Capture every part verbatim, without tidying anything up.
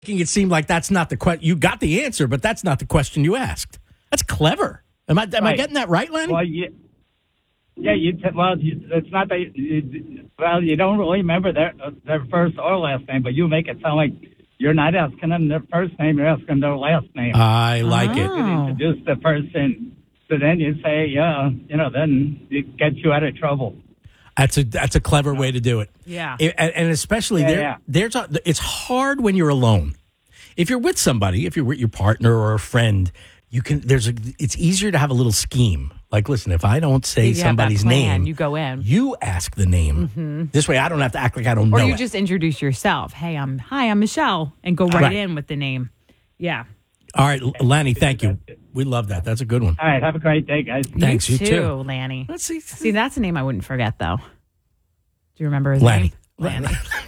Making it seem like that's not the question. You got the answer, but that's not the question you asked. That's clever. Am I am right. I getting that right, Lenny? Well, you, yeah, you t- well, you, it's not that. You, you, well, you don't really remember their their first or last name, but you make it sound like you're not asking them their first name; you're asking their last name. I like oh. it. You introduce the person, so then you say, "Yeah, you know," then it gets you out of trouble. That's a that's a clever way to do it. Yeah, it, and, and especially yeah, there, yeah. there's a, it's hard when you're alone. If you're with somebody, if you're with your partner or a friend, you can. There's a. It's easier to have a little scheme. Like, listen, if I don't say you somebody's plan, name, you go in. You ask the name. Mm-hmm. This way, I don't have to act like I don't or know. Or you it. just introduce yourself. Hey, I'm hi, I'm Michelle, and go right, right. in with the name. Yeah. All right, Lanny, thank you. We love that. That's a good one. All right, have a great day, guys. Thanks, you, you too, too, Lanny. Let's see. See, that's a name I wouldn't forget, though. Do you remember his Lanny. name? Lanny.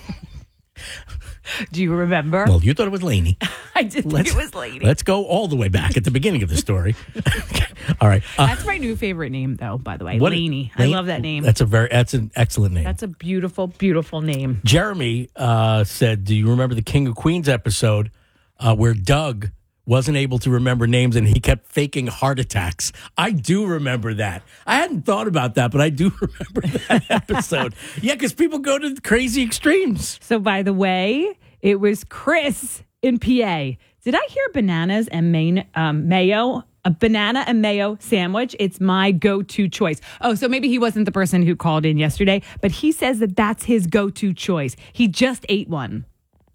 Do you remember? Well, you thought it was Laney. I did think let's, it was Laney. Let's go all the way back at the beginning of the story. All right. Uh, that's my new favorite name, though, by the way. What, Laney. I love that name. That's a very, that's an excellent name. That's a beautiful, beautiful name. Jeremy uh, said, do you remember the King of Queens episode uh, where Doug wasn't able to remember names and he kept faking heart attacks? I do remember that. I hadn't thought about that, but I do remember that episode. Yeah, because people go to crazy extremes. So, by the way, it was Chris in P A. Did I hear bananas and main, um, mayo? A banana and mayo sandwich. It's my go-to choice. Oh, so maybe he wasn't the person who called in yesterday, but he says that that's his go-to choice. He just ate one.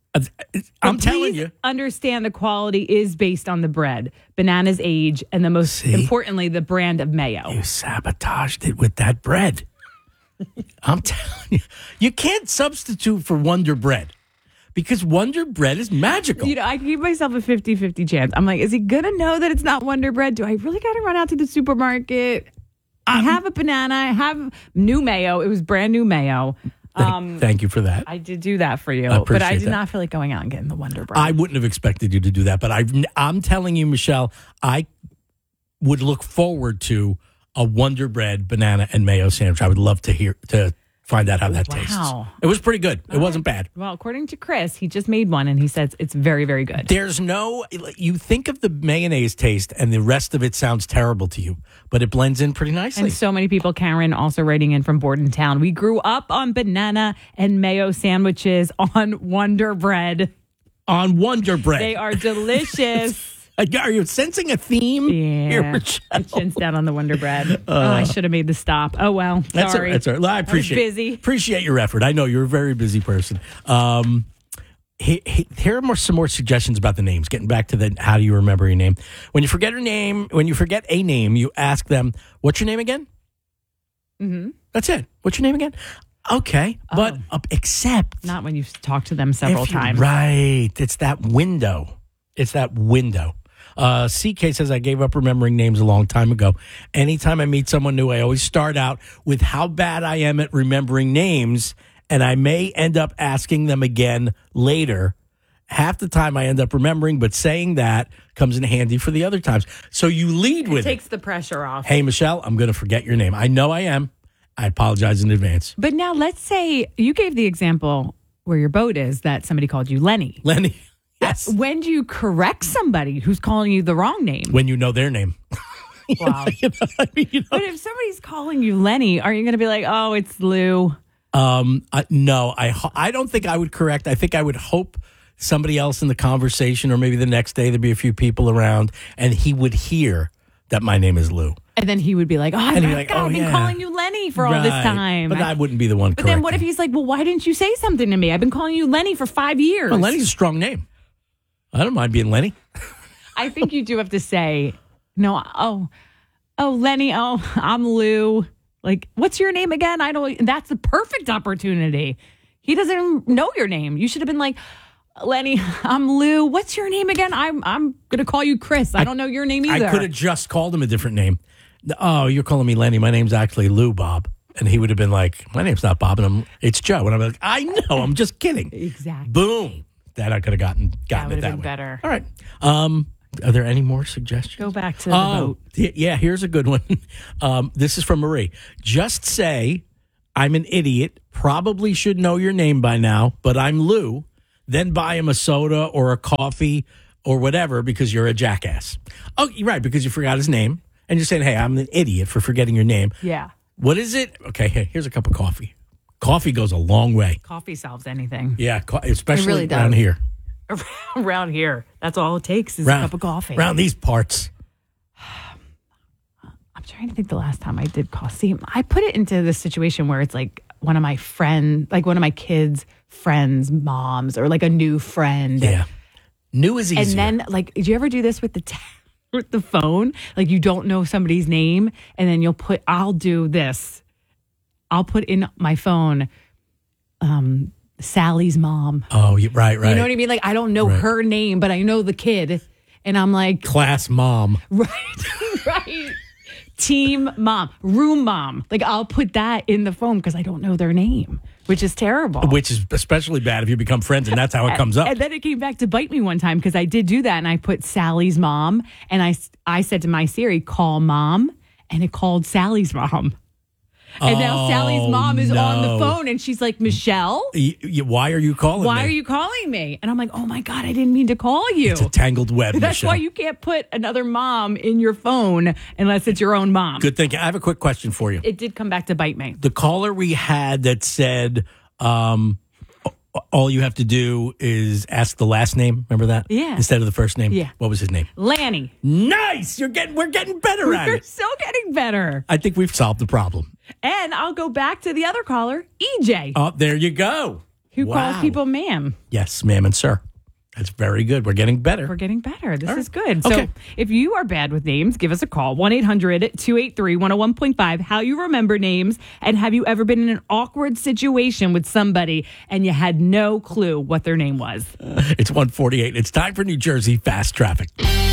I'm but telling you. Understand the quality is based on the bread, banana's age, and the most See? importantly, the brand of mayo. You sabotaged it with that bread. I'm telling you. You can't substitute for Wonder Bread because Wonder Bread is magical. You know, I give myself a fifty-fifty chance. I'm like, is he going to know that it's not Wonder Bread? Do I really got to run out to the supermarket? I have a banana. I have new mayo. It was brand new mayo. Um, Thank you for that. I did do that for you, I but I did that. not feel like going out and getting the Wonder Bread. I wouldn't have expected you to do that, but I, I'm telling you, Michelle, I would look forward to a Wonder Bread banana and mayo sandwich. I would love to hear to find out how that wow. tastes. It was pretty good. It All wasn't right. bad. Well, according to Chris, he just made one and he says it's very, very good. There's no, you think of the mayonnaise taste and the rest of it sounds terrible to you, but it blends in pretty nicely. And so many people, Karen, also writing in from Bordentown. We grew up on banana and mayo sandwiches on Wonder Bread. On Wonder Bread. They are delicious. Are you sensing a theme? Yeah. Here, Michelle? My chin's down on the Wonder Bread. Uh, oh, I should have made the stop. Oh, well. That's Sorry. A, that's all right. I appreciate I was busy. Appreciate your effort. I know you're a very busy person. Um, he, he, here are more, some more suggestions about the names. Getting back to the how do you remember your name? When you forget a name, when you forget a name, you ask them, "What's your name again?" Mm-hmm. That's it. What's your name again? Okay, oh. but uh, except not when you've talked to them several you, times. Right. It's that window. It's that window. Uh, C K says, I gave up remembering names a long time ago. Anytime I meet someone new, I always start out with how bad I am at remembering names, and I may end up asking them again later. Half the time I end up remembering, but saying that comes in handy for the other times. So you lead with it. Takes it. the pressure off. Hey, Michelle, I'm going to forget your name. I know I am. I apologize in advance. But now let's say you gave the example where your boat is that somebody called you Lenny. Lenny. Yes. When do you correct somebody who's calling you the wrong name? When you know their name. Wow. you know, I mean, you know. But if somebody's calling you Lenny, are you going to be like, oh, it's Lou? Um, uh, no, I I don't think I would correct. I think I would hope somebody else in the conversation, or maybe the next day there'd be a few people around, and he would hear that my name is Lou. And then he would be like, oh, I've, like, God, oh, I've been yeah. calling you Lenny for all right. this time. But I wouldn't be the one But correcting. then what if he's like, well, why didn't you say something to me? I've been calling you Lenny for five years. Well, Lenny's a strong name. I don't mind being Lenny. I think you do have to say, no, oh, oh, Lenny, oh, I'm Lou. Like, what's your name again? I don't, that's the perfect opportunity. He doesn't know your name. You should have been like, Lenny, I'm Lou. What's your name again? I'm I'm going to call you Chris. I, I don't know your name either. I could have just called him a different name. Oh, you're calling me Lenny. My name's actually Lou, Bob. And he would have been like, my name's not Bob, and I'm, it's Joe. And I'm like, I know, I'm just kidding. Exactly. Boom. That I could have gotten, gotten that it that been way. better. All right. Um, are there any more suggestions? Go back to the oh, boat. Yeah, here's a good one. Um, this is from Marie. Just say, I'm an idiot, probably should know your name by now, but I'm Lou. then buy him a soda or a coffee or whatever because you're a jackass. Oh, you're right, because you forgot his name. And you're saying, hey, I'm an idiot for forgetting your name. Yeah. What is it? Okay, hey, here's a cup of coffee. Coffee goes a long way. Coffee solves anything. Yeah, co- especially really does. around here. Around here. That's all it takes is Round, a cup of coffee. Around these parts. I'm trying to think the last time I did coffee. I put it into the situation where it's like one of my friends, like one of my kids' friends' moms, or like a new friend. Yeah. New is easier. And then, like, did you ever do this with the t- with the phone? Like, you don't know somebody's name, and then you'll put, I'll do this. I'll put in my phone, um, Sally's mom. Oh, yeah, right, right. You know what I mean? Like, I don't know Right. her name, but I know the kid. And I'm like, Class mom. right, right. Team mom, room mom. Like, I'll put that in the phone because I don't know their name, which is terrible. Which is especially bad if you become friends, and that's how it comes up. And then it came back to bite me one time because I did do that, and I put Sally's mom, and I, I said to my Siri, call mom, and it called Sally's mom. And now Oh, Sally's mom is on no. the phone, and she's like, Michelle, Y- y- why are you calling why me? are you calling me? And I'm like, oh my God, I didn't mean to call you. It's a tangled web, That's Michelle. why you can't put another mom in your phone unless it's your own mom. Good thinking. I have a quick question for you. It did come back to bite me. The caller we had that said, um, all you have to do is ask the last name. Remember that? Yeah. Instead of the first name. Yeah. What was his name? Lanny. Nice. You're getting. We're getting better at We're it. so getting better. I think we've solved the problem. And I'll go back to the other caller, E J, Oh, there you go. who Wow. calls people ma'am. Yes, ma'am and sir. That's very good. We're getting better. We're getting better. This All is right. good. So Okay. if you are bad with names, give us a call. one eight hundred two eight three one oh one point five. How you remember names, and have you ever been in an awkward situation with somebody and you had no clue what their name was? It's one forty-eight. It's time for New Jersey Fast Traffic.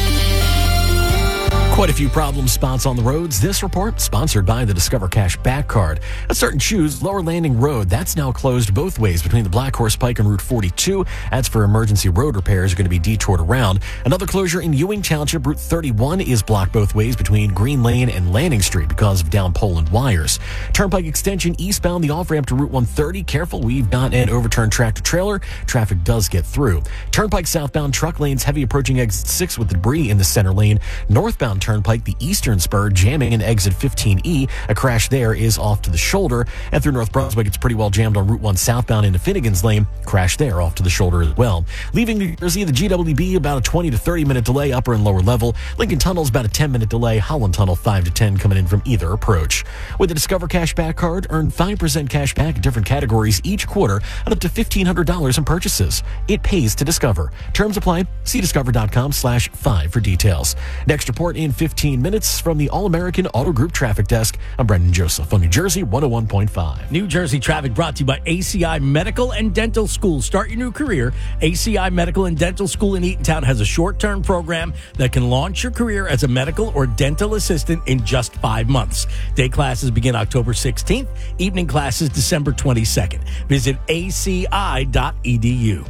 Quite a few problem spots on the roads. This report sponsored by the Discover Cash Back Card. At certain shoes, Lower Landing Road, that's now closed both ways between the Black Horse Pike and Route forty-two. That's for emergency road repairs are going to be detoured around. Another closure in Ewing Township, Route thirty-one is blocked both ways between Green Lane and Landing Street because of down pole and wires. Turnpike extension eastbound, the off-ramp to Route one thirty. Careful, we've got an overturned tractor trailer. Traffic does get through. Turnpike southbound truck lanes heavy approaching exit six with debris in the center lane. Northbound Turnpike, the eastern spur, jamming in exit fifteen E. A crash there is off to the shoulder. And through North Brunswick, it's pretty well jammed on Route one southbound into Finnegan's Lane. Crash there off to the shoulder as well. Leaving New Jersey, the G W B, about a twenty to thirty minute delay, upper and lower level. Lincoln Tunnel's about a ten minute delay. Holland Tunnel, five to ten coming in from either approach. With the Discover Cash Back Card, earn five percent cash back in different categories each quarter and up to fifteen hundred dollars in purchases. It pays to Discover. Terms apply. See discover.com slash five for details. Next report in fifteen minutes from the All-American Auto Group Traffic Desk. I'm Brendan Joseph on New Jersey one oh one point five. New Jersey Traffic brought to you by A C I Medical and Dental School. Start your new career. A C I Medical and Dental School in Eatontown has a short-term program that can launch your career as a medical or dental assistant in just five months. Day classes begin October sixteenth. Evening classes December twenty-second. Visit A C I dot E D U.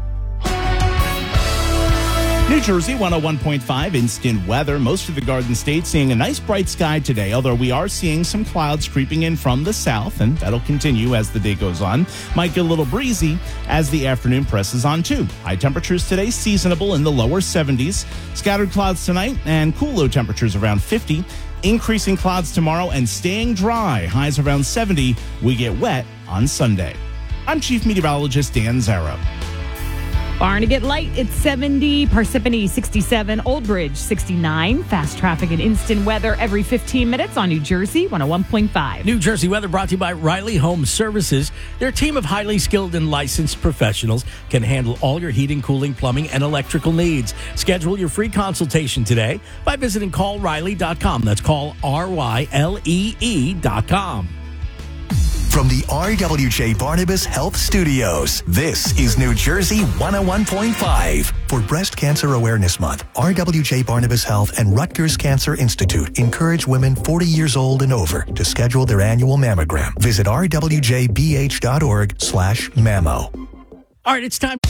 New Jersey one oh one point five instant weather. Most of the Garden State seeing a nice bright sky today, although we are seeing some clouds creeping in from the south, and that'll continue as the day goes on. Might get a little breezy as the afternoon presses on too. High temperatures today seasonable in the lower seventies. Scattered clouds tonight and cool low temperatures around fifty. Increasing clouds tomorrow and staying dry. Highs around seventy. We get wet on Sunday. I'm Chief Meteorologist Dan Zarrow. Barnegat Light, it's seventy. Parsippany, sixty-seven. Old Bridge, sixty-nine. Fast traffic and instant weather every fifteen minutes on New Jersey one oh one point five. New Jersey weather brought to you by Riley Home Services. Their team of highly skilled and licensed professionals can handle all your heating, cooling, plumbing, and electrical needs. Schedule your free consultation today by visiting call riley dot com. That's call R Y L E E dot com. From the R W J Barnabas Health Studios, this is New Jersey one oh one point five. For Breast Cancer Awareness Month, R W J Barnabas Health and Rutgers Cancer Institute encourage women forty years old and over to schedule their annual mammogram. Visit r w j b h dot org slash mammo. All right, it's time.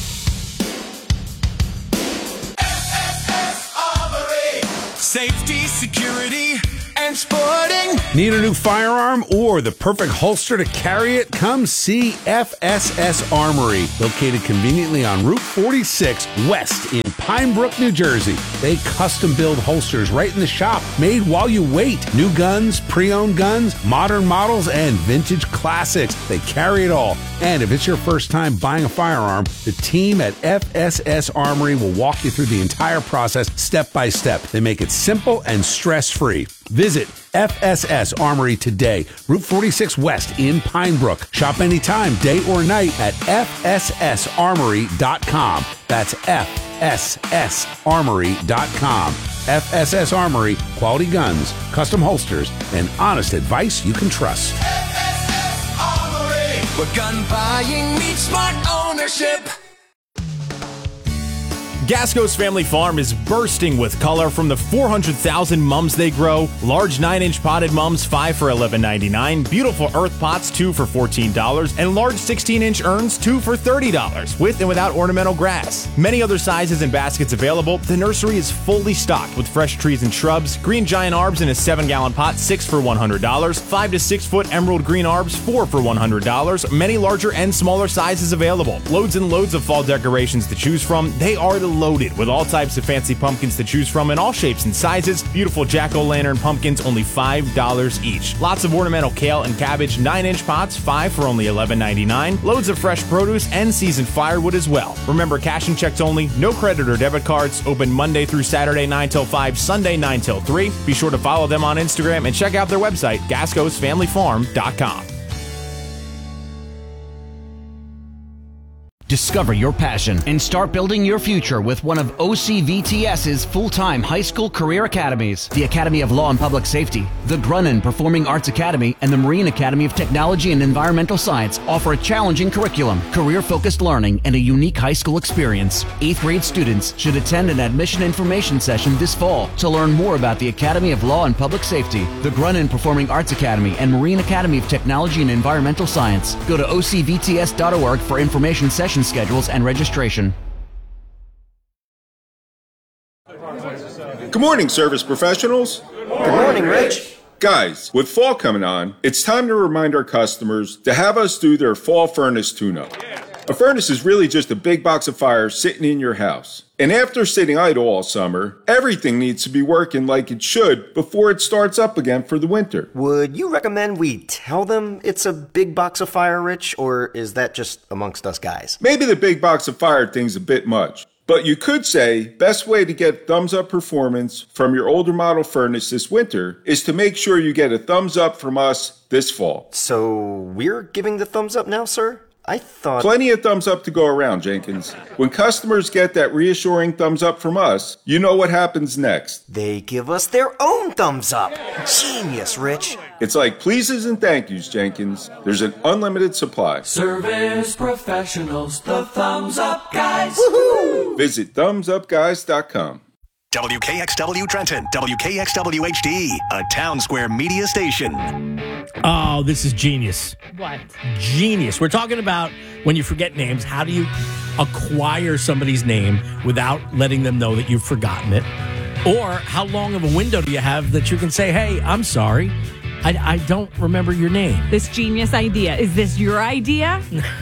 Safety, security, transporting. Need a new firearm or the perfect holster to carry it? Come see F S S Armory, located conveniently on Route forty-six West in Pine Brook, New Jersey. They custom build holsters right in the shop, made while you wait. New guns, pre-owned guns, modern models, and vintage classics. They carry it all. And if it's your first time buying a firearm, the team at F S S Armory will walk you through the entire process step by step. They make it simple and stress-free. Visit F S S Armory today, Route forty-six West in Pine Brook. Shop anytime, day or night at F S S armory dot com. That's F S S armory dot com. F S S Armory, quality guns, custom holsters, and honest advice you can trust. F S S Armory, where gun buying meets smart ownership. Gasco's Family Farm is bursting with color from the four hundred thousand mums they grow. Large nine inch potted mums, five for eleven ninety-nine. Beautiful earth pots, two for fourteen dollars. And large sixteen inch urns, two for thirty dollars, with and without ornamental grass. Many other sizes and baskets available. The nursery is fully stocked with fresh trees and shrubs. Green giant arbs in a seven gallon pot, six for one hundred dollars. five to six foot emerald green arbs, four for one hundred dollars. Many larger and smaller sizes available. Loads and loads of fall decorations to choose from. They are the loaded with all types of fancy pumpkins to choose from in all shapes and sizes. Beautiful jack-o'-lantern pumpkins, only five dollars each. Lots of ornamental kale and cabbage, nine inch pots, five for only eleven ninety-nine. Loads of fresh produce and seasoned firewood as well. Remember, cash and checks only, no credit or debit cards. Open Monday through Saturday nine till five, Sunday nine till three. Be sure to follow them on Instagram and check out their website, gascos family farm dot com. Discover your passion and start building your future with one of O C V T S's full-time high school career academies. The Academy of Law and Public Safety, the Grunin Performing Arts Academy, and the Marine Academy of Technology and Environmental Science offer a challenging curriculum, career-focused learning, and a unique high school experience. Eighth grade students should attend an admission information session this fall to learn more about the Academy of Law and Public Safety, the Grunin Performing Arts Academy, and Marine Academy of Technology and Environmental Science. Go to O C V T S dot org for information session schedules and registration. Good morning, service professionals. Good morning, Rich. Guys, with fall coming on, it's time to remind our customers to have us do their fall furnace tune-up. A furnace is really just a big box of fire sitting in your house. And after sitting idle all summer, everything needs to be working like it should before it starts up again for the winter. Would you recommend we tell them it's a big box of fire, Rich, or is that just amongst us guys? Maybe the big box of fire thing's a bit much. But you could say, best way to get thumbs up performance from your older model furnace this winter is to make sure you get a thumbs up from us this fall. So we're giving the thumbs up now, sir? I thought... Plenty of thumbs up to go around, Jenkins. When customers get that reassuring thumbs up from us, you know what happens next. They give us their own thumbs up. Genius, Rich. It's like pleases and thank yous, Jenkins. There's an unlimited supply. Service professionals, the thumbs up guys. Woohoo! Visit thumbs up guys dot com. W K X W Trenton, W K X W H D, a Town Square media station. Oh, this is genius. What? Genius. We're talking about when you forget names, how do you acquire somebody's name without letting them know that you've forgotten it? Or how long of a window do you have that you can say, hey, I'm sorry, I, I don't remember your name. This genius idea. Is this your idea?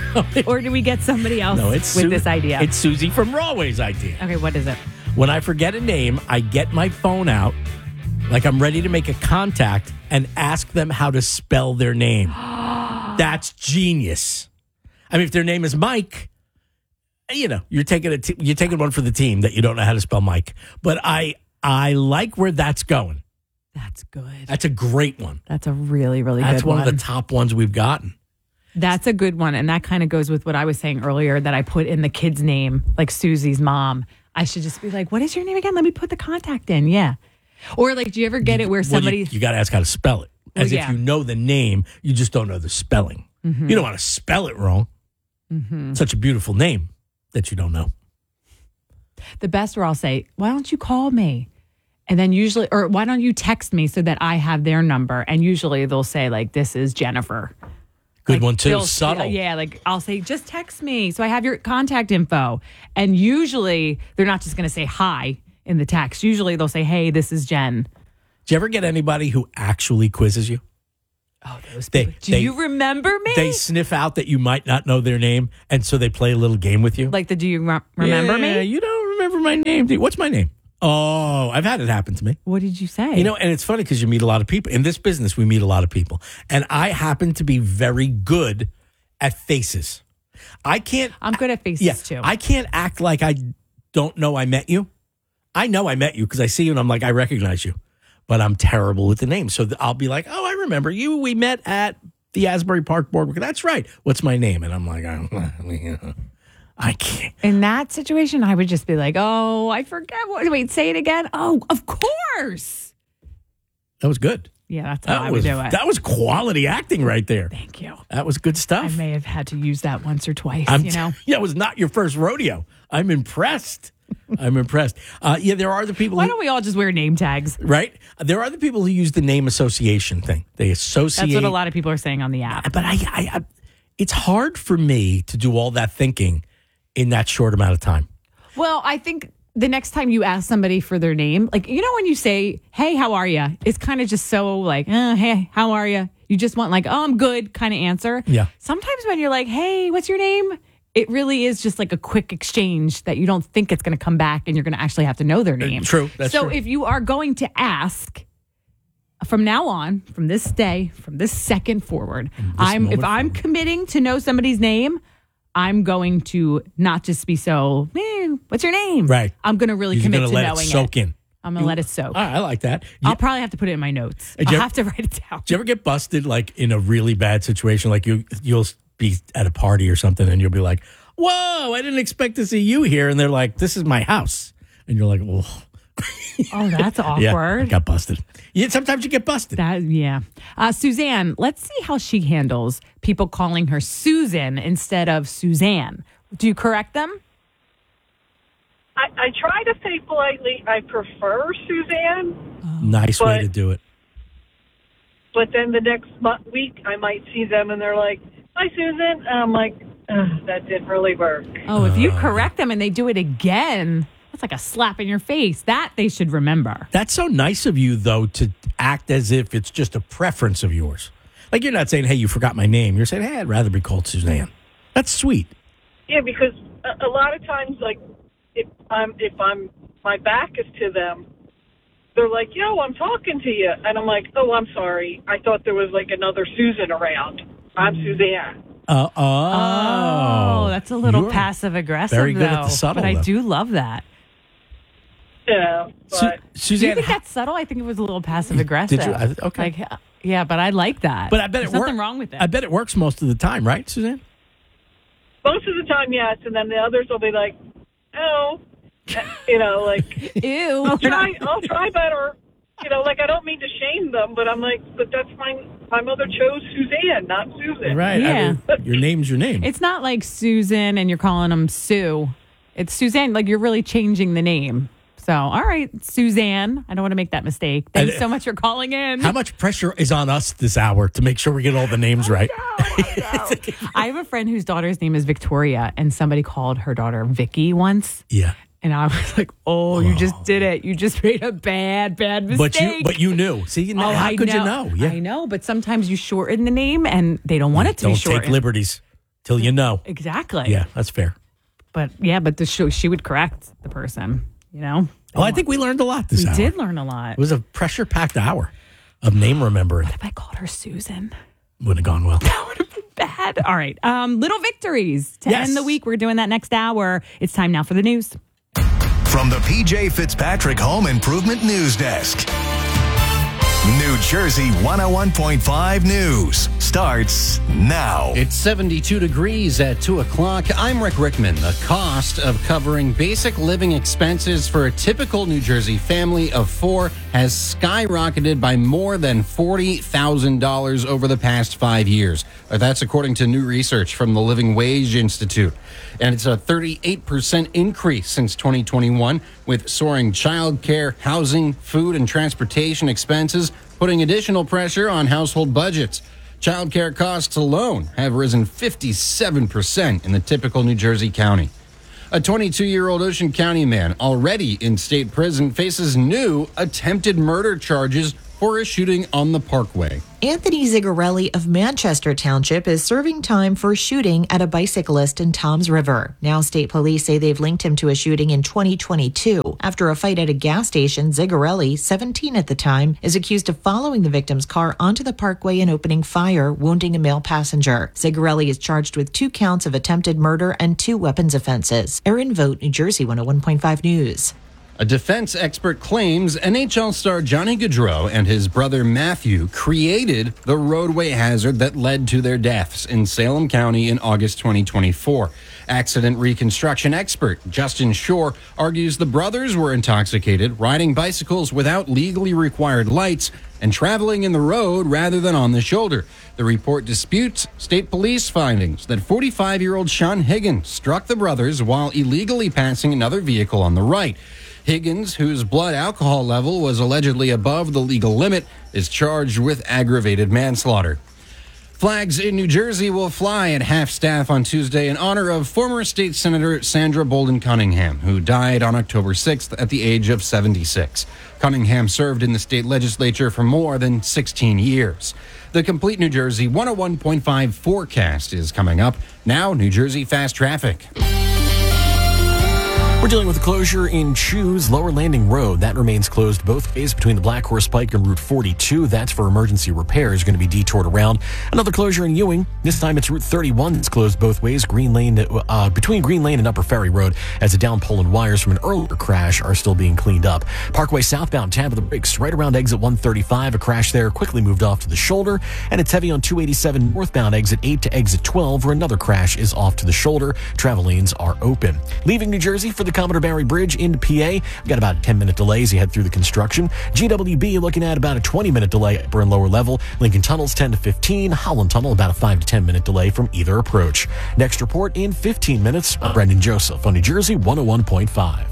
Or do we get somebody else no, it's with Su- this idea? It's Susie from Rawway's idea. Okay, what is it? When I forget a name, I get my phone out like I'm ready to make a contact and ask them how to spell their name. That's genius. I mean, if their name is Mike, you know, you're taking a t- you're taking one for the team that you don't know how to spell Mike. But I I like where that's going. That's good. That's a great one. That's a really, really that's good one. That's one of the top ones we've gotten. That's a good one. And that kind of goes with what I was saying earlier that I put in the kid's name, like Susie's mom. I should just be like, what is your name again? Let me put the contact in. Yeah. Or like, do you ever get it where well, somebody... You, you got to ask how to spell it. As well, yeah. if you know the name, you just don't know the spelling. Mm-hmm. You don't want to spell it wrong. Mm-hmm. Such a beautiful name that you don't know. The best where I'll say, why don't you call me? And then usually, or why don't you text me so that I have their number? And usually they'll say like, this is Jennifer. Good like, one too. Subtle. Yeah, like I'll say, just text me so I have your contact info. And usually they're not just going to say hi in the text. Usually they'll say, hey, this is Jen. Do you ever get anybody who actually quizzes you? Oh, those They, people. Do they- you remember me? They sniff out that you might not know their name, and so they play a little game with you. like the do you re- remember Yeah, me? You don't remember my name. Do you? What's my name? Oh, I've had it happen to me. What did you say? You know, and it's funny because you meet a lot of people. In this business, we meet a lot of people. And I happen to be very good at faces. I can't. I'm good at faces Yeah, too. I can't act like I don't know I met you. I know I met you because I see you and I'm like, I recognize you. But I'm terrible with the name. So th- I'll be like, oh, I remember you. We met at the Asbury Park Boardwalk. That's right. What's my name? And I'm like, oh, I can't. In that situation, I would just be like, oh, I forget. What, wait, say it again. Oh, of course. That was good. Yeah, that's how That I was, would do it. that was quality acting right there. Thank you. That was good I stuff. may have had to use that once or twice, I'm you know? yeah, it was not your first rodeo. I'm impressed. I'm impressed. Uh, yeah, there are the people Why who, don't we all just wear name tags? right? There are the people who use the name association thing. They associate. That's what a lot of people are saying on the app. But I, I, I, it's hard for me to do all that thinking in that short amount of time. Well, I think the next time you ask somebody for their name, like, you know, when you say, hey, how are you? It's kind of just so like, uh, hey, how are you? You just want like, oh, I'm good kind of answer. Yeah. Sometimes when you're like, hey, what's your name? It really is just like a quick exchange that you don't think it's going to come back and you're going to actually have to know their name. True. That's so true. if you are going to ask from now on, from this day, from this second forward, I'm if moment I'm forward. committing to know somebody's name, I'm going to not just be so, eh, what's your name? Right. I'm going to really You're commit gonna to let knowing it soak it. in. I'm going to let it soak. All right, I like that. You, I'll probably have to put it in my notes. Did I'll you- have to write it down. do you ever get busted like in a really bad situation? Like you, you'll be at a party or something, and you'll be like, "Whoa, I didn't expect to see you here," and they're like, "This is my house," and you're like, "Oh, Oh, that's yeah, I awkward. got busted." Yeah, sometimes you get busted. That yeah. Uh, Suzanne, let's see how she handles people calling her Susan instead of Suzanne. Do you correct them? I, I try to say politely, I prefer Suzanne, Nice way but- to do it. but then the next mo- week I might see them and they're like, hi, Susan. And I'm like, ugh, that didn't really work. Oh, if you correct them and they do it again, that's like a slap in your face. That they should remember. That's so nice of you, though, to act as if it's just a preference of yours. Like you're not saying, "Hey, you forgot my name." You're saying, "Hey, I'd rather be called Suzanne." That's sweet. Yeah, because a, a lot of times, like, if I'm, if I'm, my back is to them, they're like, yo, I'm talking to you. And I'm like, oh, I'm sorry. I thought there was like another Susan around. I'm Suzanne. Uh, oh, Oh, that's a little You're passive aggressive. very good at though. the subtle, But I though. do love that. Yeah, Su- but Do you Suzanne. think that's subtle? I think it was a little passive aggressive. Did you? I- okay. Like, uh, yeah, but I like that. But I bet There's it works. nothing wrong with it. I bet it works most of the time, right, Suzanne? most of the time, yes. And then the others will be like, oh, you know, like, Ew. I'll try, I'll try better. You know, like, I don't mean to shame them, but I'm like, but that's my, my mother chose Suzanne, not Susan. Right. I Yeah. mean, your name's your name. It's not like Susan and you're calling them Sue. It's Suzanne. Like you're really changing the name. So, all right, Suzanne. I don't want to make that mistake. Thanks And- so much for calling in. How much pressure is on us this hour to make sure we get all the names right? I have a friend whose daughter's name is Victoria, and somebody called her daughter Vicky once. Yeah. And I was like, oh, you just did it. You just made a bad, bad mistake. But you, but you knew. See, Oh, how I could you know? Yeah. I know, but sometimes you shorten the name and they don't want it to Don't be shortened. take liberties till you know. Exactly. Yeah, that's fair. But yeah, but the show, she would correct the person, you know? Well, I think we learned a lot this We hour. did learn a lot. It was a pressure-packed hour of name remembering. What if I called her Susan? Would have gone well. That would have been bad. All right. Um, little victories to Yes. end the week. We're doing that next hour. It's time now for the news. From the P J Fitzpatrick Home Improvement News Desk. New Jersey one oh one point five News starts now. It's seventy-two degrees at two o'clock. I'm Rick Rickman. The cost of covering basic living expenses for a typical New Jersey family of four has skyrocketed by more than forty thousand dollars over the past five years. Uh, That's according to new research from the Living Wage Institute. And it's a thirty-eight percent increase since twenty twenty-one, with soaring child care, housing, food, and transportation expenses putting additional pressure on household budgets. Child care costs alone have risen fifty-seven percent in the typical New Jersey county. A twenty-two-year-old Ocean County man already in state prison faces new attempted murder charges for a shooting on the Parkway. Anthony Zigarelli of Manchester Township is serving time for shooting at a bicyclist in Toms River. Now state police say they've linked him to a shooting in twenty twenty-two. After a fight at a gas station, Zigarelli, seventeen at the time, is accused of following the victim's car onto the Parkway and opening fire, wounding a male passenger. Zigarelli is charged with two counts of attempted murder and two weapons offenses. Erin Vogt, New Jersey one oh one point five News. A defense expert claims N H L star Johnny Gaudreau and his brother Matthew created the roadway hazard that led to their deaths in Salem County in August twenty twenty-four. Accident reconstruction expert Justin Shore argues the brothers were intoxicated, riding bicycles without legally required lights, and traveling in the road rather than on the shoulder. The report disputes state police findings that forty-five-year-old Sean Higgins struck the brothers while illegally passing another vehicle on the right. Higgins, whose blood alcohol level was allegedly above the legal limit, is charged with aggravated manslaughter. Flags in New Jersey will fly at half-staff on Tuesday in honor of former state senator Sandra Bolden Cunningham, who died on October sixth at the age of seventy-six. Cunningham served in the state legislature for more than sixteen years. The complete New Jersey one oh one point five forecast is coming up. Now, New Jersey Fast Traffic. We're dealing with a closure in Choose Lower Landing Road. That remains closed both ways between the Black Horse Pike and Route forty-two. That's for emergency repairs. Going to be detoured around. Another closure in Ewing. This time it's Route thirty-one. It's closed both ways. Green Lane, uh, between Green Lane and Upper Ferry Road, as the down pole and wires from an earlier crash are still being cleaned up. Parkway southbound, Tampa the brakes right around exit one thirty-five. A crash there quickly moved off to the shoulder, and it's heavy on two eighty-seven northbound exit eight to exit twelve, where another crash is off to the shoulder. Travel lanes are open. Leaving New Jersey for the Commodore Barry Bridge into P A. We've got about a ten minute delay as you head through the construction. G W B looking at about a twenty minute delay upper and lower level. Lincoln Tunnel's ten to fifteen. Holland Tunnel about a five to ten minute delay from either approach. Next report in fifteen minutes. I'm Brendan Joseph on New Jersey one oh one point five.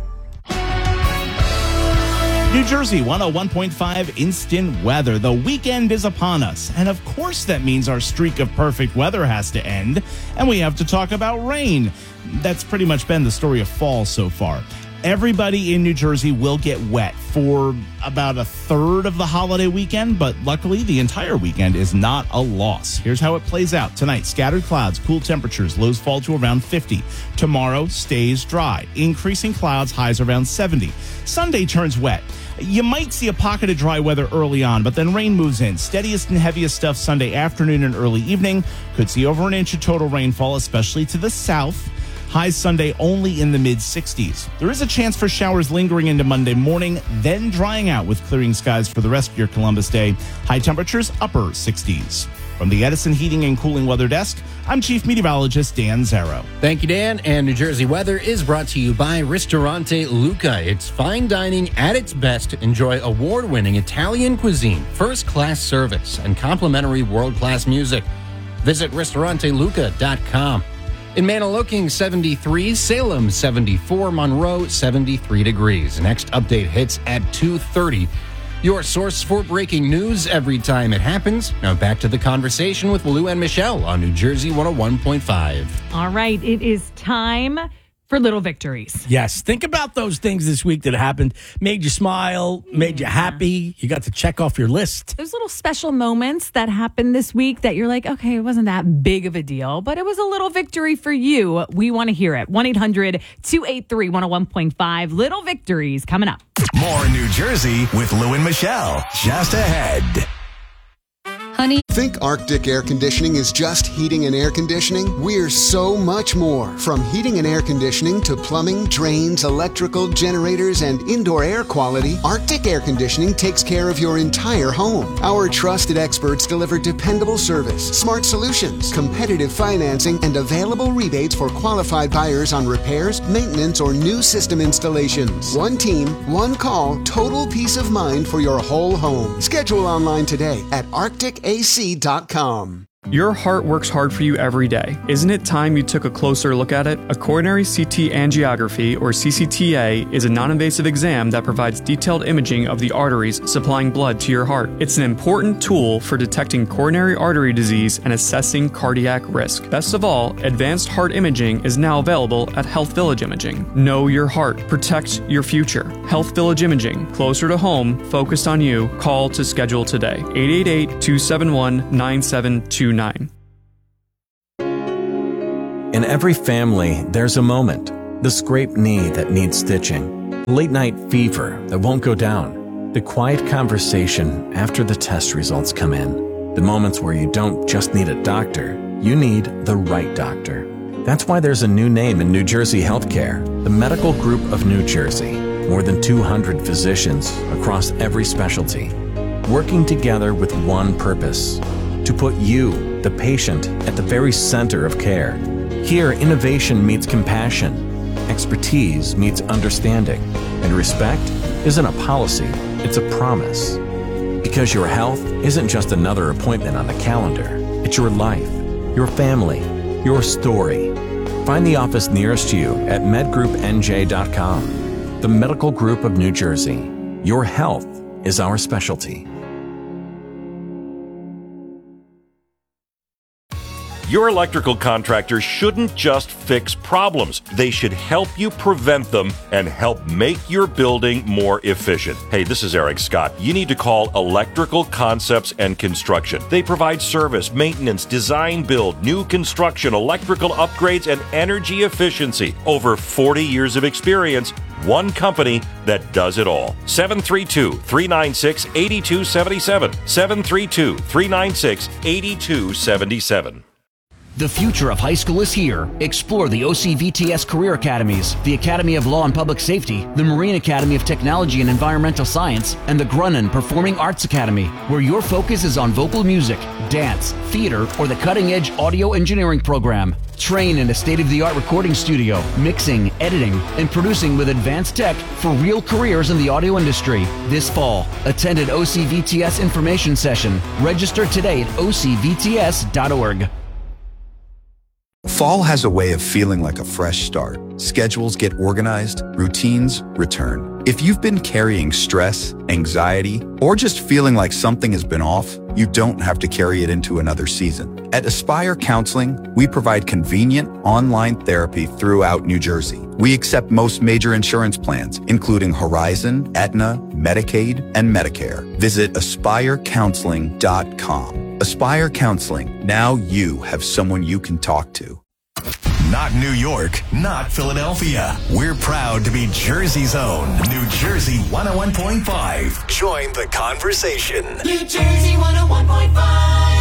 New Jersey one oh one point five instant weather. The weekend is upon us. And of course that means our streak of perfect weather has to end. And we have to talk about rain. That's pretty much been the story of fall so far. Everybody in New Jersey will get wet for about a third of the holiday weekend, but luckily the entire weekend is not a loss. Here's how it plays out. Tonight, scattered clouds, cool temperatures, lows fall to around fifty. Tomorrow stays dry, increasing clouds, highs around seventy. Sunday turns wet. You might see a pocket of dry weather early on, but then rain moves in. Steadiest and heaviest stuff Sunday afternoon and early evening. Could see over an inch of total rainfall, especially to the south. Highs Sunday only in the mid-sixties. There is a chance for showers lingering into Monday morning, then drying out with clearing skies for the rest of your Columbus Day. High temperatures, upper sixties. From the Edison Heating and Cooling Weather Desk, I'm Chief Meteorologist Dan Zarrow. Thank you, Dan. And New Jersey weather is brought to you by Ristorante Luca. It's fine dining at its best. Enjoy award-winning Italian cuisine, first-class service, and complimentary world-class music. Visit ristorante luca dot com. In Manaloking, seventy-three, Salem, seventy-four, Monroe, seventy-three degrees. Next update hits at two thirty. Your source for breaking news every time it happens. Now back to the conversation with Lou and Michelle on New Jersey one oh one point five. All right, it is time for little victories. Yes, think about those things this week that happened, made you smile, made you happy. You got to check off your list. Those little special moments that happened this week that you're like, okay, it wasn't that big of a deal, but it was a little victory for you. We want to hear it. one eight hundred two eight three one oh one point five. Little victories coming up. More New Jersey with Lou and Michelle. Just ahead. Honey. Think Arctic Air Conditioning is just heating and air conditioning? We're so much more. From heating and air conditioning to plumbing, drains, electrical, generators, and indoor air quality, Arctic Air Conditioning takes care of your entire home. Our trusted experts deliver dependable service, smart solutions, competitive financing, and available rebates for qualified buyers on repairs, maintenance, or new system installations. One team, one call, total peace of mind for your whole home. Schedule online today at arctic a c dot com. Your heart works hard for you every day. Isn't it time you took a closer look at it? A coronary C T angiography, or C C T A, is a non-invasive exam that provides detailed imaging of the arteries supplying blood to your heart. It's an important tool for detecting coronary artery disease and assessing cardiac risk. Best of all, advanced heart imaging is now available at Health Village Imaging. Know your heart. Protect your future. Health Village Imaging. Closer to home. Focused on you. Call to schedule today. eight eight eight, two seven one, nine seven two nine. In every family, there's a moment. The scraped knee that needs stitching. Late night fever that won't go down. The quiet conversation after the test results come in. The moments where you don't just need a doctor, you need the right doctor. That's why there's a new name in New Jersey healthcare, the Medical Group of New Jersey. More than two hundred physicians across every specialty, working together with one purpose: to put you, the patient, at the very center of care. Here, innovation meets compassion, expertise meets understanding, and respect isn't a policy, it's a promise. Because your health isn't just another appointment on the calendar, it's your life, your family, your story. Find the office nearest you at med group n j dot com. The Medical Group of New Jersey. Your health is our specialty. Your electrical contractor shouldn't just fix problems. They should help you prevent them and help make your building more efficient. Hey, this is Eric Scott. You need to call Electrical Concepts and Construction. They provide service, maintenance, design, build, new construction, electrical upgrades, and energy efficiency. Over forty years of experience. One company that does it all. seven three two, three nine six, eight two seven seven. seven three two, three nine six, eight two seven seven. The future of high school is here. Explore the O C V T S Career Academies, the Academy of Law and Public Safety, the Marine Academy of Technology and Environmental Science, and the Grunin Performing Arts Academy, where your focus is on vocal music, dance, theater, or the cutting-edge audio engineering program. Train in a state-of-the-art recording studio, mixing, editing, and producing with advanced tech for real careers in the audio industry. This fall, attend an O C V T S information session. Register today at o c v t s dot org. Fall has a way of feeling like a fresh start. Schedules get organized, routines return. If you've been carrying stress, anxiety, or just feeling like something has been off, you don't have to carry it into another season. At Aspire Counseling, we provide convenient online therapy throughout New Jersey. We accept most major insurance plans, including Horizon, Aetna, Medicaid, and Medicare. Visit aspire counseling dot com. Aspire Counseling. Now you have someone you can talk to. Not New York, not Philadelphia. We're proud to be Jersey's own New Jersey one oh one point five. Join the conversation. New Jersey one oh one point five.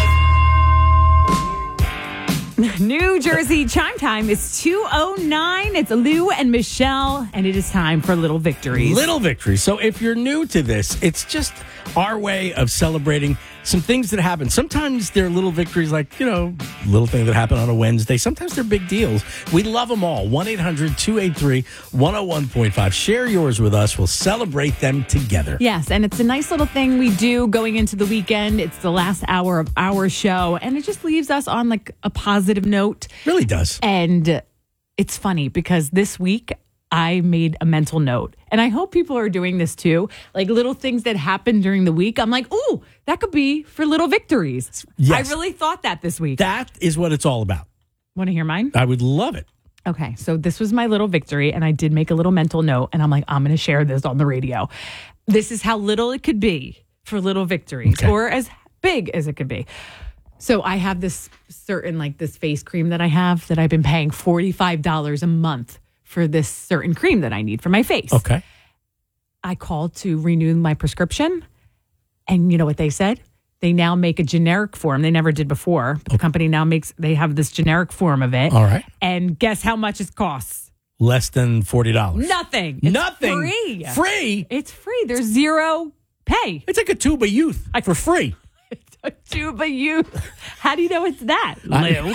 New Jersey chime time is two oh nine. It's Lou and Michelle, and it is time for Little Victories. Little Victories. So if you're new to this, it's just our way of celebrating some things that happen. Sometimes they're little victories, like, you know, little thing that happened on a Wednesday. Sometimes they're big deals. We love them all. one eight hundred two eight three one oh one point five. Share yours with us. We'll celebrate them together. Yes, and it's a nice little thing we do going into the weekend. It's the last hour of our show, and it just leaves us on like a positive note. Really does. And it's funny because this week I made a mental note, and I hope people are doing this too. Like little things that happen during the week. I'm like, ooh, that could be for little victories. Yes. I really thought that this week. That is what it's all about. Want to hear mine? I would love it. Okay, so this was my little victory, and I did make a little mental note, and I'm like, I'm going to share this on the radio. This is how little it could be for little victories, okay, or as big as it could be. So I have this certain, like this face cream that I have that I've been paying forty-five dollars a month for this certain cream that I need for my face. Okay. I called to renew my prescription, and you know what they said? They now make a generic form. They never did before. The okay. company now makes, they have this generic form of it. All right. And guess how much it costs? Less than forty dollars. Nothing. It's Nothing. Free. Free? It's free. There's zero pay. It's like a tube of youth for free. It's a tube of youth. How do you know it's that, Lou? I,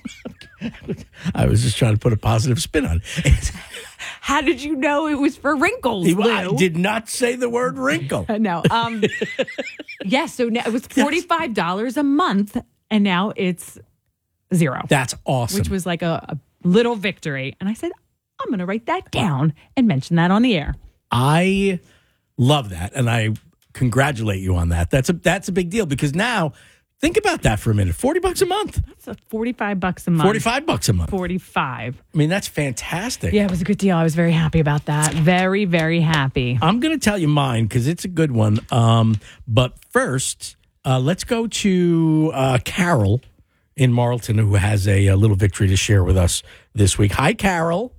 I was just trying to put a positive spin on it. How did you know it was for wrinkles, He, Lou? I did not say the word wrinkle. No. Um, yes, yeah, so now it was forty-five dollars a month, and now it's zero. That's awesome. Which was like a, a little victory. And I said, I'm going to write that down and mention that on the air. I love that, and I congratulate you on that. That's a that's a big deal because now, think about that for a minute. Forty bucks a month. That's a forty-five bucks a month. Forty-five bucks a month. Forty-five. I mean, that's fantastic. Yeah, it was a good deal. I was very happy about that. Very, very happy. I'm going to tell you mine because it's a good one. Um, but first, uh, let's go to uh, Carol in Marlton, who has a, a little victory to share with us this week. Hi, Carol.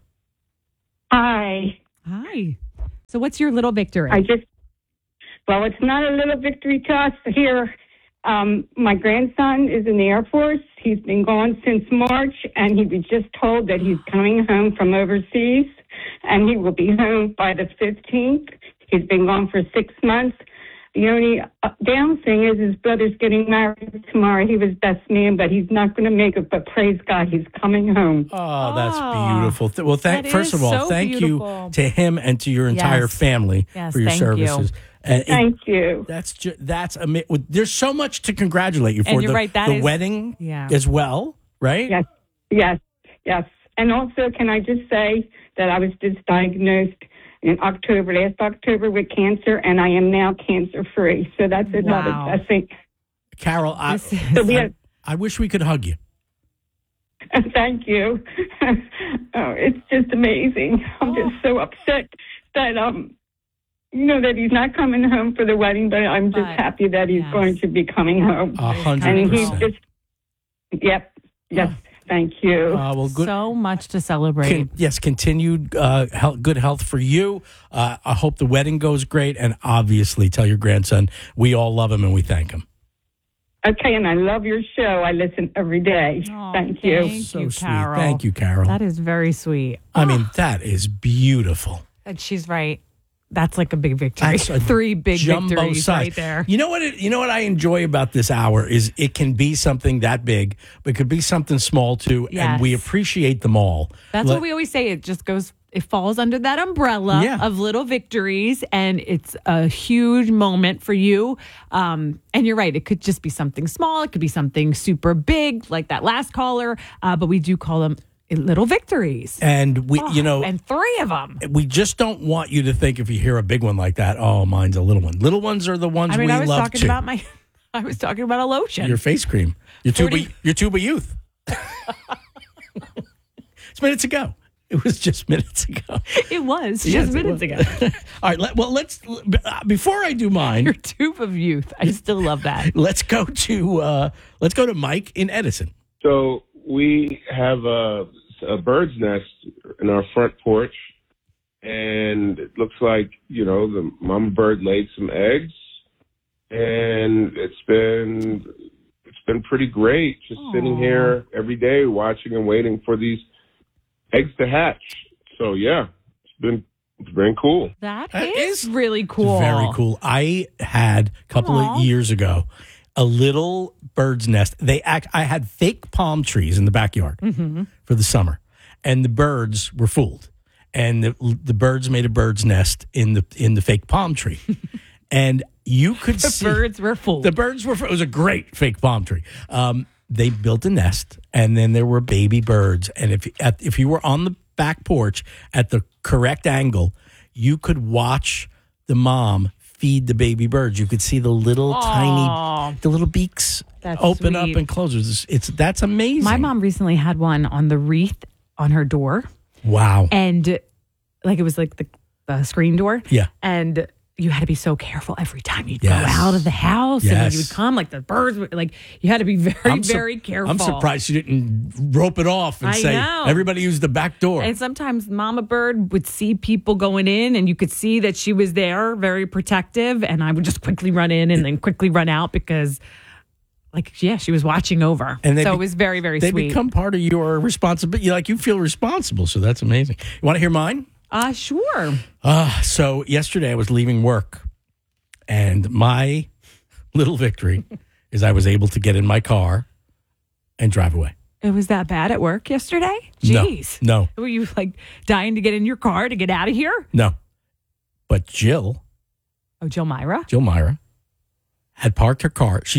Hi. Hi. So what's your little victory? I just, well, it's not a little victory to us here. Um, my grandson is in the Air Force. He's been gone since March, and he was just told that he's coming home from overseas, and he will be home by the fifteenth. He's been gone for six months. The only uh, down thing is his brother's getting married tomorrow. He was best man, but he's not going to make it. But praise God, he's coming home. Oh, that's beautiful. Th- Well, thank that first is of all, so thank beautiful. you to him and to your entire Yes. family Yes, for your thank you. services. And it- Thank you. That's ju- that's ami- there's so much to congratulate you for. And you're the, right, that the is- wedding yeah. as well, right? Yes, yes, yes. And also, can I just say that I was just diagnosed in October, last October, with cancer, and I am now cancer-free. So that's another Wow. blessing. Carol, I, So we have, I wish we could hug you. thank you. Oh, it's just amazing. I'm just so upset that, um, you know, that he's not coming home for the wedding, but I'm just But, happy that he's going to be coming home. A hundred And he's percent. just, yep, yes, thank you. Uh, well, good. So much to celebrate. Con- yes, continued uh, health, good health for you. Uh, I hope the wedding goes great, and obviously, tell your grandson we all love him and we thank him. Okay, and I love your show. I listen every day. thank you. Thank So you, sweet. Carol. Thank you, Carol. That is very sweet. I mean, that is beautiful. And she's right. That's like a big victory. That's a Three big jumbo victories size. right there. You know what? It, you know what I enjoy about this hour is it can be something that big, but it could be something small too, and we Yes. appreciate them all. That's Let- what we always say. It just goes, it falls under that umbrella Yeah. of little victories, and it's a huge moment for you. Um, and you're right. It could just be something small. It could be something super big, like that last caller. Uh, but we do call them little victories. And we, you know, and three of them. we just don't want you to think if you hear a big one like that, oh, mine's a little one. Little ones are the ones I mean, we I was love talking too. about my, I was talking about a lotion. Your face cream, your tuba, forty your tuba youth. It's minutes ago. It was just minutes ago. It was Yes, just it minutes was. ago. All right. Let, well, let's uh, before I do mine. Your tube of youth. I still love that. Let's go to uh, let's go to Mike in Edison. So we have a, a bird's nest in our front porch, and it looks like, you know, the mama bird laid some eggs, and it's been it's been pretty great just sitting here every day watching and waiting for these eggs to hatch. So yeah, it's been it's been cool. That is really cool. Very cool. I had a couple Aw. of years ago a little bird's nest. They act. I had fake palm trees in the backyard Mm-hmm. for the summer, and the birds were fooled. And the, the birds made a bird's nest in the in the fake palm tree, and you could The see birds were fooled. The birds were. It was a great fake palm tree. Um, they built a nest, and then there were baby birds. And if at, if you were on the back porch at the correct angle, you could watch the mom feed the baby birds. You could see the little Aw. tiny, the little beaks That's open up sweet. and close. It's, it's that's amazing. My mom recently had one on the wreath on her door. Wow. And like it was like the, the screen door. Yeah. And you had to be so careful every time you'd Yes. go out of the house and when Yes. you would come, like the birds would, like you had to be very, I'm sur- very careful. I'm surprised you didn't rope it off and I say know. everybody use the back door. And sometimes Mama Bird would see people going in and you could see that she was there, very protective. And I would just quickly run in and then quickly run out because, like, yeah, she was watching over. And they so be- it was very, very they sweet. become part of your responsibility. Like you feel responsible, so that's amazing. You want to hear mine? Uh, sure. Uh, so yesterday I was leaving work, and my little victory is I was able to get in my car and drive away. It was that bad at work yesterday? No, Jeez. no. Were you like dying to get in your car to get out of here? No. But Jill, Oh, Jill Myra? Jill Myra, had parked her car. She was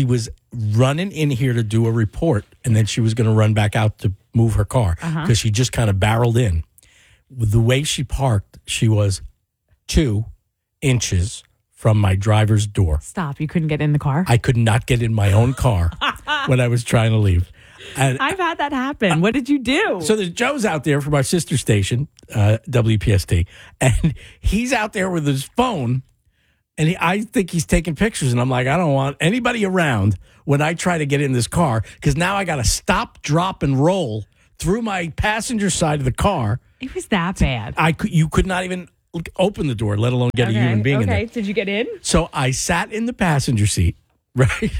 running in here to do a report, and then she was going to run back out to move her car because Uh-huh. she just kind of barreled in. With the way she parked, she was two inches from my driver's door. Stop. You couldn't get in the car? I could not get in my own car when I was trying to leave. And I've had that happen. What did you do? so there's Joe's out there from our sister station, uh, W P S T, and he's out there with his phone, and he, I think he's taking pictures, and I'm like, I don't want anybody around when I try to get in this car, because now I got to stop, drop, and roll through my passenger side of the car. It was that bad. I could, you could not even open the door, let alone get okay. a human being okay. in there. Did you get in? So I sat in the passenger seat, right?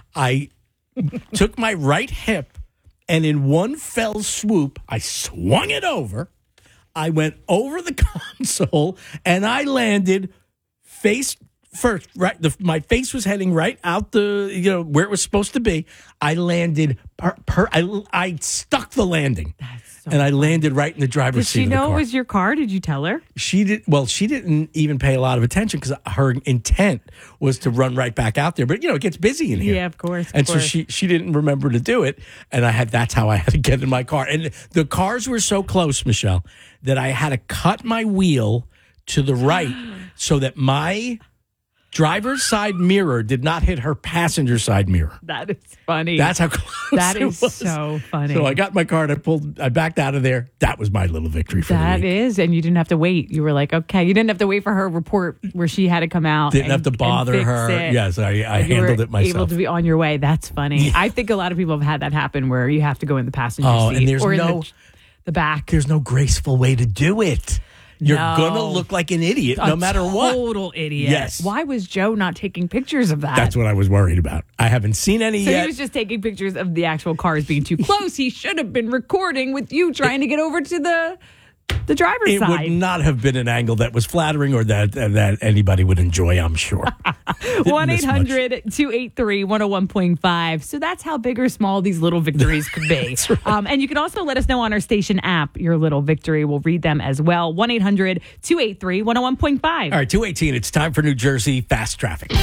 I took my right hip, and in one fell swoop, I swung it over. I went over the console, and I landed face first. Right, the, my face was heading right out the, you know, where it was supposed to be. I landed per, per I, I stuck the landing, and I landed right in the driver's Did seat she of the know car. it was your car? Did you tell her? She did. Well, she didn't even pay a lot of attention because her intent was to run right back out there. But you know, it gets busy in here. Yeah, of course. Of and course. so she she didn't remember to do it, and I had that's how I had to get in my car. And the cars were so close, Michelle, that I had to cut my wheel to the right so that my driver's side mirror did not hit her passenger side mirror. That is funny. That's how close That it is was. so funny. So I got in my car and I pulled. I backed out of there. That was my little victory for the That week. is, and you didn't have to wait. You were like, okay, you didn't have to wait for her report where she had to come out. Didn't and, have to bother and fix her. it. Yes, I, I You handled were it myself. Able to be on your way. That's funny. I think a lot of people have had that happen where you have to go in the passenger Oh, seat and there's or in no- the, the back. There's no graceful way to do it. You're No. gonna look like an idiot no A matter what. Total idiot. Yes. Why was Joe not taking pictures of that? That's what I was worried about. I haven't seen any So yet. he was just taking pictures of the actual cars being too close. He should have been recording with you trying to get over to the the driver's it side. would not have been an angle that was flattering or that that anybody would enjoy, I'm sure. one eight hundred two eight three one oh one point five. So that's how big or small these little victories could be. Right. um, and you can also let us know on our station app your little victory. We'll read them as well. one eight hundred two eight three one oh one point five. All right, two eighteen, it's time for New Jersey Fast Traffic.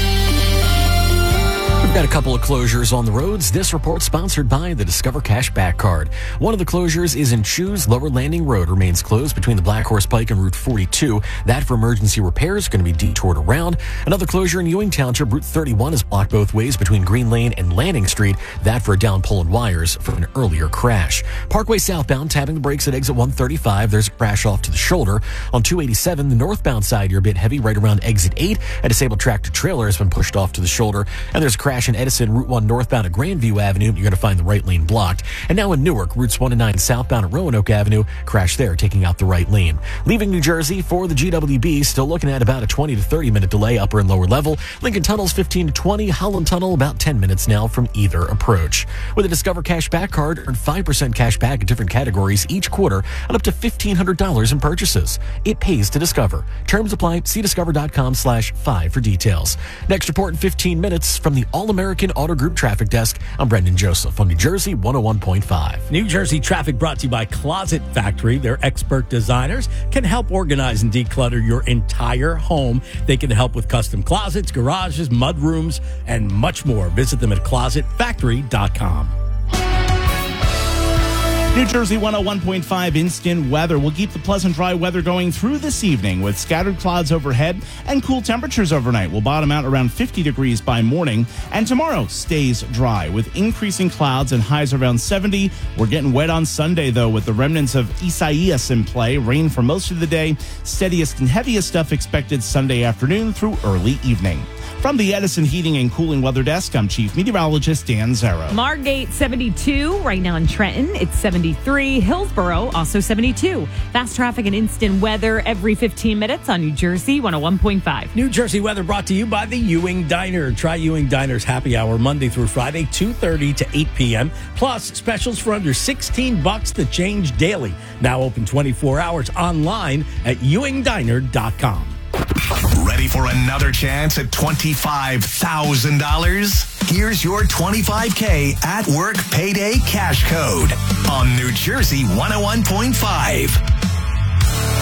We've got a couple of closures on the roads. This report sponsored by the Discover Cash Back Card. One of the closures is in Shoes. Lower Landing Road remains closed between the Black Horse Pike and Route forty-two. That for emergency repairs going to be detoured around. Another closure in Ewing Township. Route thirty-one is blocked both ways between Green Lane and Landing Street. That for a down pole and wires for an earlier crash. Parkway southbound tapping the brakes at exit one thirty-five. There's a crash off to the shoulder. On two eighty-seven, the northbound side, you're a bit heavy right around exit eight. A disabled tractor trailer has been pushed off to the shoulder. And there's a crash in Edison, Route one northbound at Grandview Avenue. You're going to find the right lane blocked. And now in Newark, routes one and nine southbound at Roanoke Avenue. Crash there, taking out the right lane. Leaving New Jersey for the G W B, still looking at about a twenty to thirty minute delay upper and lower level. Lincoln Tunnel's fifteen to twenty. Holland Tunnel about ten minutes now from either approach. With a Discover Cash Back Card, earn five percent cash back in different categories each quarter and up to fifteen hundred dollars in purchases. It pays to Discover. Terms apply. See discover.com slash five for details. Next report in fifteen minutes from the All-American Auto Group Traffic Desk. I'm Brendan Joseph on New Jersey one oh one point five. New Jersey Traffic brought to you by Closet Factory. Their expert designers can help organize and declutter your entire home. They can help with custom closets, garages, mudrooms, and much more. Visit them at closet factory dot com. New Jersey one oh one point five instant weather will keep the pleasant dry weather going through this evening with scattered clouds overhead and cool temperatures overnight. Will bottom out around fifty degrees by morning. And tomorrow stays dry with increasing clouds and highs around seventy. We're getting wet on Sunday, though, with the remnants of Isaias in play. Rain for most of the day. Steadiest and heaviest stuff expected Sunday afternoon through early evening. From the Edison Heating and Cooling Weather Desk, I'm Chief Meteorologist Dan Zero. Margate seventy-two, right now in Trenton, it's seventy-three. Hillsborough, also seventy-two. Fast traffic and instant weather every fifteen minutes on New Jersey one oh one point five. New Jersey weather brought to you by the Ewing Diner. Try Ewing Diner's happy hour Monday through Friday, two thirty to eight p.m. Plus specials for under sixteen bucks to change daily. Now open twenty-four hours online at ewing diner dot com. Ready for another chance at twenty-five thousand dollars? Here's your twenty-five K at work payday cash code on New Jersey one oh one point five.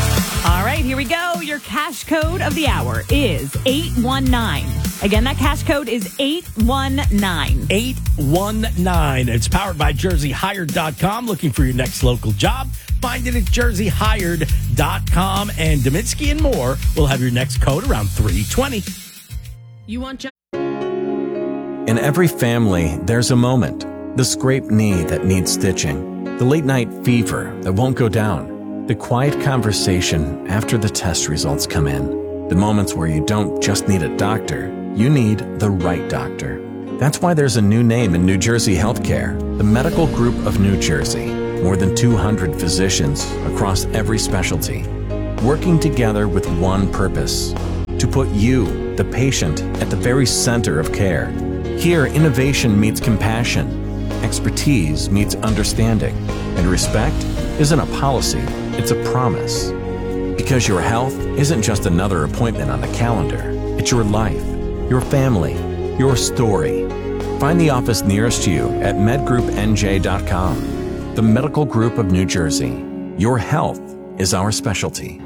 All right, here we go. Your cash code of the hour is eight one nine. Again, that cash code is eight one nine. eight one nine. It's powered by Jersey Hired dot com. Looking for your next local job? Find it at Jersey Hired dot com. And Dominski and more will have your next code around three twenty. You want jo- In every family, there's a moment. The scraped knee that needs stitching. The late night fever that won't go down. The quiet conversation after the test results come in. The moments where you don't just need a doctor, you need the right doctor. That's why there's a new name in New Jersey healthcare, the Medical Group of New Jersey. More than two hundred physicians across every specialty, working together with one purpose, to put you, the patient, at the very center of care. Here, innovation meets compassion, expertise meets understanding, and respect isn't a policy, it's a promise. Because your health isn't just another appointment on the calendar. It's your life, your family, your story. Find the office nearest you at med group n j dot com. The Medical Group of New Jersey. Your health is our specialty.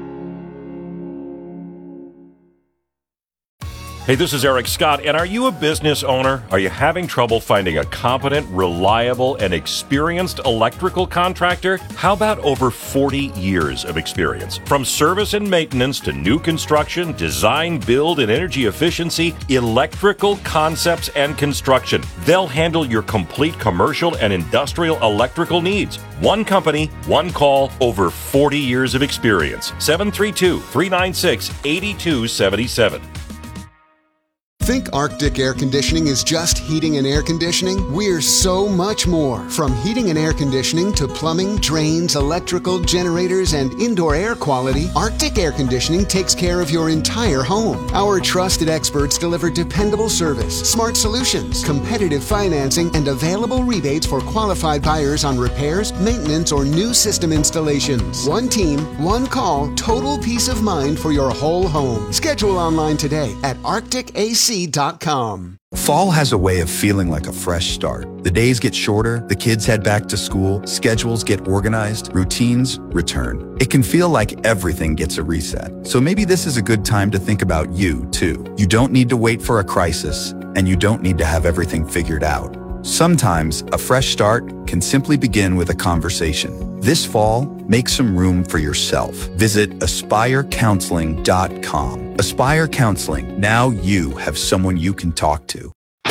Hey, this is Eric Scott, and are you a business owner? Are you having trouble finding a competent, reliable, and experienced electrical contractor? How about over forty years of experience? From service and maintenance to new construction, design, build, and energy efficiency, Electrical Concepts and Construction. They'll handle your complete commercial and industrial electrical needs. One company, one call, over forty years of experience. seven three two, three nine six, eight two seven seven. Think Arctic Air Conditioning is just heating and air conditioning? We're so much more. From heating and air conditioning to plumbing, drains, electrical, generators, and indoor air quality, Arctic Air Conditioning takes care of your entire home. Our trusted experts deliver dependable service, smart solutions, competitive financing, and available rebates for qualified buyers on repairs, maintenance, or new system installations. One team, one call, total peace of mind for your whole home. Schedule online today at arctic a c dot com. Fall has a way of feeling like a fresh start. The days get shorter, the kids head back to school, schedules get organized, routines return. It can feel like everything gets a reset. So maybe this is a good time to think about you, too. You don't need to wait for a crisis, and you don't need to have everything figured out. Sometimes a fresh start can simply begin with a conversation. This fall, make some room for yourself. Visit aspire counseling dot com. Aspire Counseling. Now you have someone you can talk to.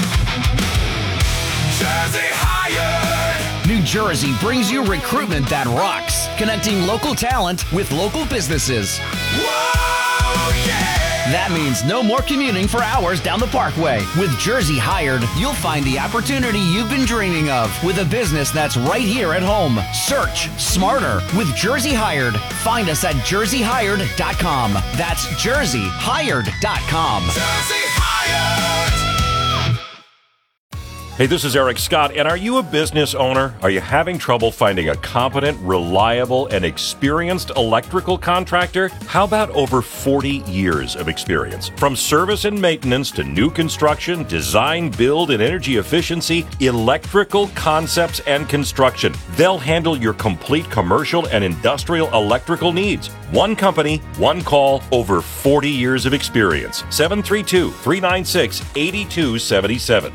Jersey Hired. New Jersey brings you recruitment that rocks, connecting local talent with local businesses. Whoa, yeah! That means no more commuting for hours down the Parkway. With Jersey Hired, you'll find the opportunity you've been dreaming of with a business that's right here at home. Search smarter with Jersey Hired. Find us at jersey hired dot com. That's jersey hired dot com. Jersey Hired. Hey, this is Eric Scott, and are you a business owner? Are you having trouble finding a competent, reliable, and experienced electrical contractor? How about over forty years of experience? From service and maintenance to new construction, design, build, and energy efficiency, Electrical Concepts and Construction. They'll handle your complete commercial and industrial electrical needs. One company, one call, over forty years of experience. seven three two, three nine six, eight two seven seven.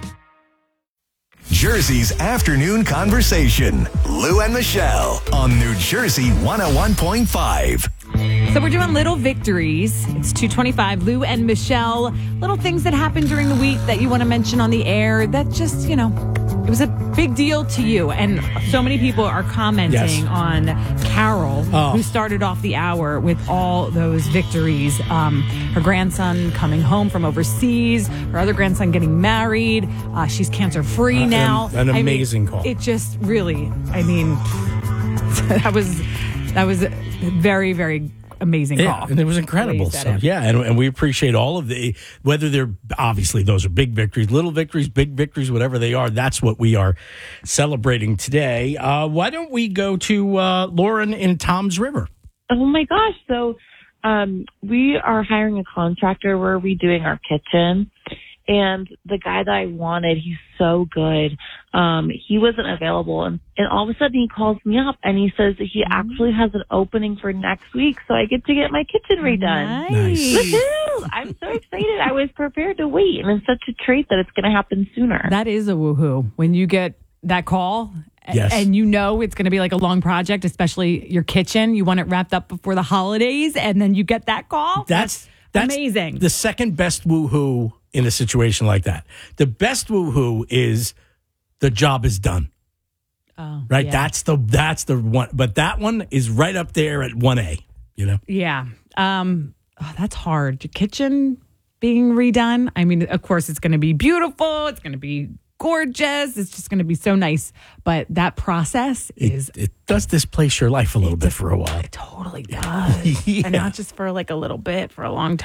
Jersey's afternoon conversation. Lou and Michelle on New Jersey one oh one point five. So we're doing little victories. It's two twenty-five. Lou and Michelle. Little things that happened during the week that you want to mention on the air that just, you know, it was a big deal to you. And so many people are commenting Yes. on Carol, Oh. who started off the hour with all those victories. Um, her grandson coming home from overseas, her other grandson getting married. Uh, she's cancer free Uh, an- now. an I mean, amazing call. It just really, I mean, that was that was a very, very amazing Yeah, call. and it was incredible. Please, So, yeah, and, and we appreciate all of the, whether they're, obviously those are big victories, little victories, big victories, whatever they are, that's what we are celebrating today. Uh, why don't we go to uh, Lauren in Tom's River? Oh my gosh. So um, we are hiring a contractor. We're redoing our kitchen. And the guy that I wanted, he's so good. Um, he wasn't available. And, and all of a sudden he calls me up and he says that he actually has an opening for next week. So I get to get my kitchen redone. Nice. Woohoo! I'm so excited. I was prepared to wait. And it's such a treat that it's going to happen sooner. That is a woohoo. When you get that call Yes. and you know it's going to be like a long project, especially your kitchen. You want it wrapped up before the holidays and then you get that call. That's, that's amazing. The second best woohoo in a situation like that. The best woohoo is the job is done. Oh, right? yeah. That's the that's the one. But that one is right up there at one A, you know? Yeah. Um, oh, that's hard. Your kitchen being redone. I mean, of course, it's going to be beautiful. It's going to be gorgeous. It's just going to be so nice. But that process is... It, it does displace your life a little bit for a while. It totally does. Yeah. And not just for like a little bit, for a long time.